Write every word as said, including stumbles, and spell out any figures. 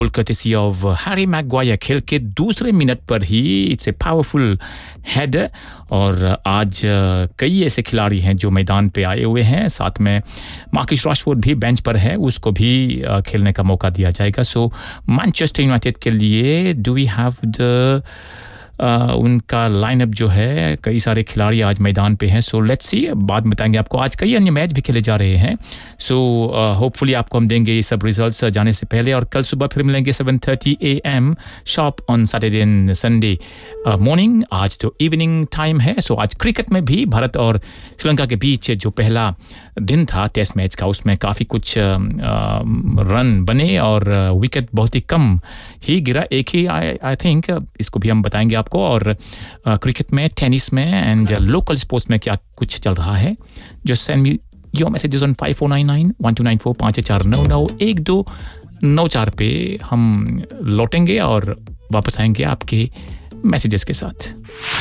courtesy of Harry Maguire खेल के दूसरे मिनट पर ही इट्स ए पावरफुल हेडर और आज कई ऐसे खिलाड़ी हैं जो मैदान पे आए हुए हैं साथ में मार्कस राशफोर्ड भी बेंच पर है उसको भी खेलने का मौका दिया जाएगा सो मैनचेस्टर यूनाइटेड के लिए do we have the Uh, उनका लाइनअप जो है कई सारे खिलाड़ी आज मैदान पे हैं सो लेट्स सी बाद में बताएंगे आपको आज कई अन्य मैच भी खेले जा रहे हैं सो होपफुली आपको हम देंगे ये सब रिजल्ट्स जाने से पहले और कल सुबह फिर मिलेंगे seven thirty A M sharp on Saturday and Sunday morning आज तो इवनिंग टाइम है सो आज क्रिकेट में भी भारत और श्रीलंका के बीच जो पहला दिन था टेस्ट मैच का उसमें काफ़ी कुछ रन बने और विकेट बहुत ही कम ही गिरा एक ही आई थिंक इसको भी हम बताएंगे आपको और क्रिकेट में टेनिस में एंड लोकल स्पोर्ट्स में क्या कुछ चल रहा है जो send me your messages on five four nine nine one two nine four पाँच चार नौ नौ एक दो नौ चार पे हम लौटेंगे और वापस आएंगे आपके मैसेजेस के साथ